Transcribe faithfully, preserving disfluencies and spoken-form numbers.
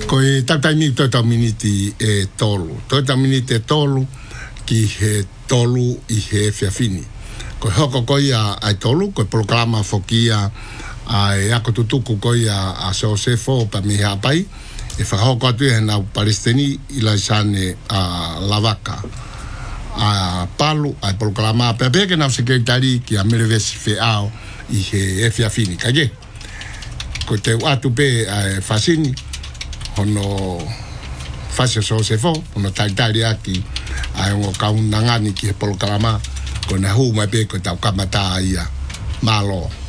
Ko e tataimi to taminiti e tolu. To taminiti e tolu ki he tolu i he fiafini. Ko hoko ko ia ai tolu ko programa fokia ai ako tutuku ko ia a Josefo pa mi hapai e whakahoko atu e na Palestini i la sane a Lavaka a Palu ai programa pepe ke na sekretari ki a Merevesi Feao i he e fiafini kaje ko te watu pe ai fasini hono fase Josefo hono taitari aki ai ngo kaunangani ki he programa ko na hu mai pe ko tau kamata ia malo